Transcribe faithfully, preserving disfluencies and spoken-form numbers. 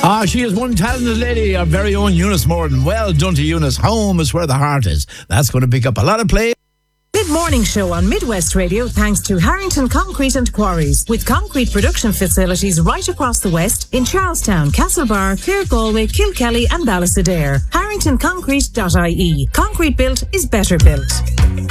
Ah, she is one talented lady, our very own Eunice Morden. Well done to Eunice. Home is where the heart is. That's going to pick up a lot of play. Mid-morning show on Midwest Radio thanks to Harrington Concrete and Quarries, with concrete production facilities right across the West in Charlestown, Castlebar, Clare Galway, Kilkelly and Ballysadare. harrington concrete dot I E. Concrete built is better built.